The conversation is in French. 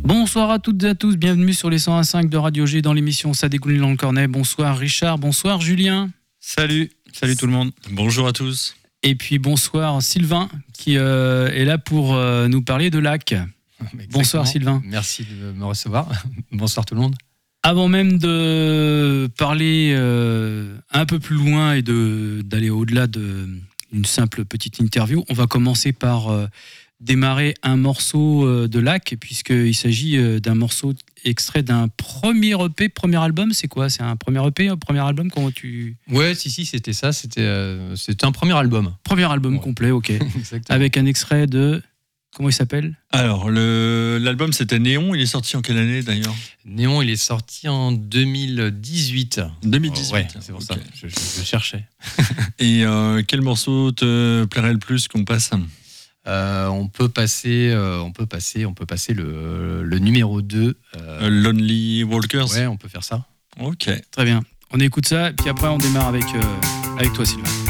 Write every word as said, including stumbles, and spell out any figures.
Bonsoir à toutes et à tous, bienvenue sur les cent un virgule cinq de Radio G dans l'émission Ça dégoule dans le cornet. Bonsoir Richard, bonsoir Julien. Salut, salut tout le monde. Bonjour à tous. Et puis bonsoir Sylvain qui euh, est là pour euh, nous parler de lac. Exactement. Bonsoir Sylvain. Merci de me recevoir. Bonsoir tout le monde. Avant même de parler euh, un peu plus loin et de, d'aller au-delà d'une simple petite interview, on va commencer par euh, démarrer un morceau euh, de lac, puisqu'il s'agit euh, d'un morceau extrait d'un premier E P, premier album. C'est quoi ? C'est un premier E P, un premier album ? Comment tu... Ouais, si, si, c'était ça. C'était, euh, c'était un premier album. Premier album Ouais. complet, ok. Exactement. Avec un extrait de... Comment il s'appelle ? Alors, le, l'album c'était Néon, il est sorti en quelle année d'ailleurs ? Néon, il est sorti en deux mille dix-huit. deux mille dix-huit. Ouais, c'est pour Ok. ça. Je, je, je cherchais. Et euh, quel morceau te plairait le plus qu'on passe ? Euh, on peut passer, euh, on peut passer, on peut passer le, le numéro deux. Euh, Lonely Walkers ? Ouais, on peut faire ça. Ok. Très bien. On écoute ça, et puis après on démarre avec, euh, avec toi Sylvain.